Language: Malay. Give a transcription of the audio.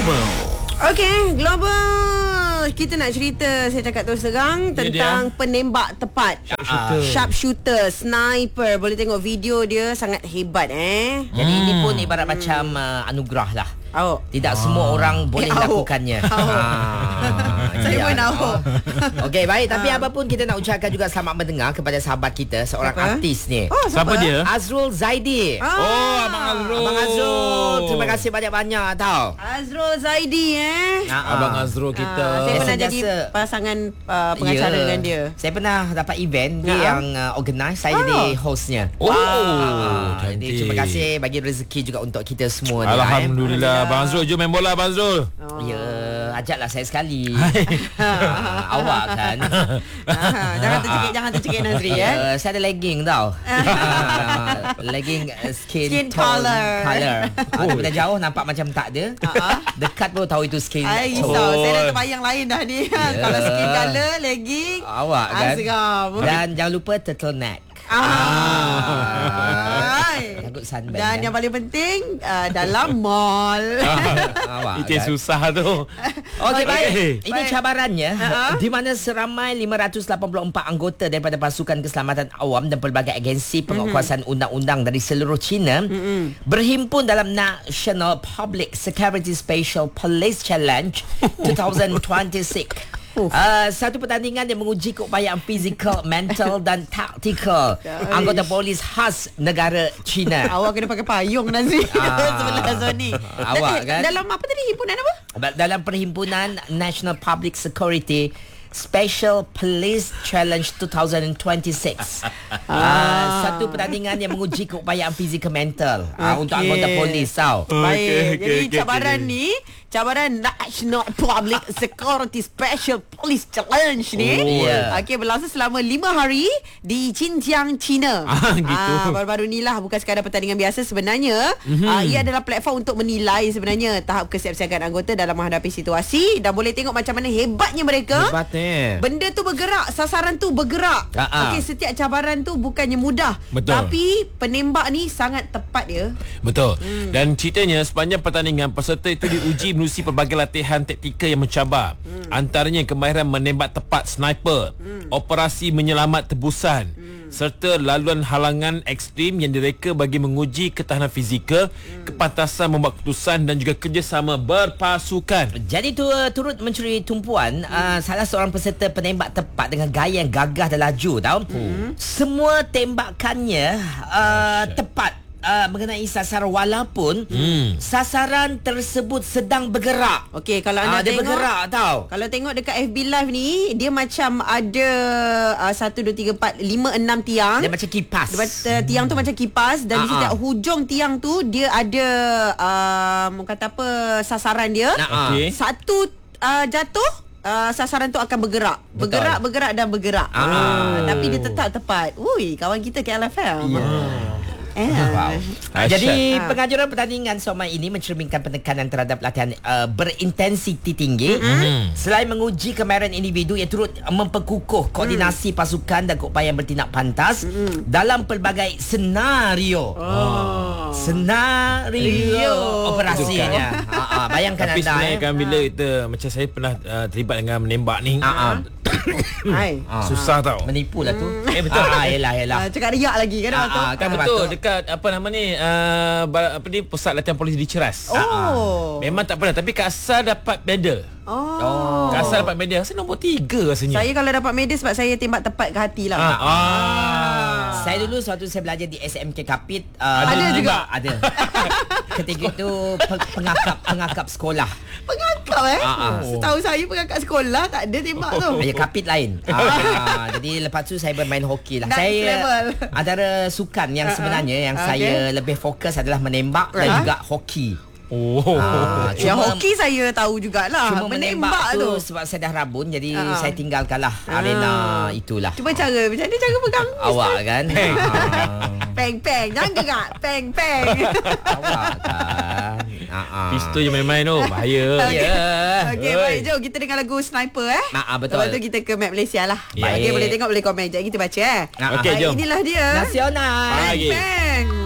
Global. Okey, Global. Kita nak cerita, saya cakap terus terang, tentang penembak tepat. Sharpshooter, sniper. Boleh tengok video dia, sangat hebat Jadi ini pun ibarat macam anugerah lah. Tidak semua orang boleh lakukannya. Saya pun tahu. Okey, baik. Tapi apapun kita nak ucapkan juga selamat mendengar kepada sahabat kita, seorang artis ni. Siapa dia? Azrul Zaidi. Abang Azrul. Abang Azrul, terima kasih banyak-banyak tau. Azrul Zaidi Abang Azrul kita. Saya pernah jadi sentiasa pasangan pengacara dengan dia. Saya pernah dapat event dia yang organize, saya jadi hostnya. Jadi terima kasih bagi rezeki juga untuk kita semua ni. Alhamdulillah. Abang Azrul, jom main bola Abang Azrul. Ya, ajaklah saya sekali. Awak kan. Jangan tercekik Nazri saya ada legging tau. Legging skin color. Bila jauh nampak macam tak ada. Dekat pun tahu itu skin tone. Saya dah terbayang lain dah ni. Kalau skin color, legging, awak kan. Dan jangan lupa turtleneck. Takut sunburn. Dan yang paling penting dalam mall. Itu yang susah tu. Okey, baik. Ini cabarannya di mana seramai 584 anggota daripada pasukan keselamatan awam dan pelbagai agensi penguatkuasaan undang-undang dari seluruh China berhimpun dalam National Public Security Special Police Challenge 2026. Satu pertandingan yang menguji keupayaan fizikal, mental dan taktikal anggota polis khas negara China. Awak kena pakai payung Nazri sebelah Sony. Awak kan. Dalam apa tadi, himpunan apa? Dalam perhimpunan National Public Security Special Police Challenge 2026. Satu pertandingan yang menguji keupayaan fizikal mental untuk anggota polis tau. Baik. Jadi cabaran ni, cabaran National Public Security Special Police Challenge ni berlangsung selama 5 hari di Xinjiang, China. Gitu. Baru-baru ni lah, bukan sekadar pertandingan biasa sebenarnya. Ia adalah platform untuk menilai sebenarnya tahap kesiapsiagaan anggota dalam menghadapi situasi, dan boleh tengok macam mana hebatnya mereka. Benda tu bergerak, sasaran tu bergerak. Okey, setiap cabaran tu bukannya mudah. Betul. Tapi penembak ni sangat tepat dia. Betul. Dan ceritanya sepanjang pertandingan peserta itu diuji menerusi pelbagai latihan taktikal yang mencabar. Antaranya kemahiran menembak tepat sniper, operasi menyelamat tebusan, serta laluan halangan ekstrim yang direka bagi menguji ketahanan fizikal, kepantasan membuat keputusan dan juga kerjasama berpasukan. Jadi turut mencuri tumpuan salah seorang peserta penembak tepat dengan gaya yang gagah dan laju tau. Semua tembakannya tepat mengenai sasaran walaupun sasaran tersebut sedang bergerak. Okey, kalau anda dia tengok, bergerak tau. Kalau tengok dekat FB Live ni, dia macam ada 1, 2, 3, 4, 5, 6 tiang. Dia macam kipas. Tiang tu macam kipas. Dan di setiap hujung tiang tu dia ada kata apa, sasaran dia. Satu jatuh, sasaran tu akan bergerak. Bergerak dan bergerak. Tapi dia tetap tepat. Ui, kawan kita KLFM. Wow. Jadi pengajuran pertandingan Somai ini mencerminkan penekanan terhadap latihan berintensiti tinggi. Selain menguji kemahiran individu, yang turut memperkukuh koordinasi pasukan dan keupayaan bertindak pantas dalam pelbagai senario. Senario operasinya. Bayangkan tapi anda. Tapi sebenarnya kan bila kita, macam saya pernah terlibat dengan menembak ni, susah tau. Menipu lah tu. Betul. Yelah. Cakap riak lagi kan. Kan betul. Dekat apa nama ni, pusat latihan polis di Ceras. Memang tak pernah, tapi Kak Asal dapat medal. Kak Asal dapat medal. Saya nombor 3 rasanya. Saya kalau dapat medal sebab saya tembak tepat ke hati lah. Saya dulu waktu saya belajar di SMK Kapit, ada juga. Ada. Ketika itu pengakap sekolah. Pengakap Setahu saya pengakap sekolah tak ada tembak tu. Ya, Kapit lain. Jadi lepas tu saya bermain hoki lah. Next level. Antara sukan yang sebenarnya yang saya lebih fokus adalah menembak dan juga hoki. Cuma hoki saya tahu jugalah. Cuma menembak tu sebab saya dah rabun, jadi saya tinggalkanlah arena itulah. Cuba cara, macam mana cara pegang? Awak kan. Peng. Jangan gerak. Peng. Awak kan. Pistol je main-main tu. Bahaya. Okey, baik. Jom kita dengar lagu Sniper betul. Lepas tu kita ke map Malaysia lah. Okey, boleh tengok, boleh komen. Sekejap kita baca Okey, jom. Inilah dia Nasional. Peng.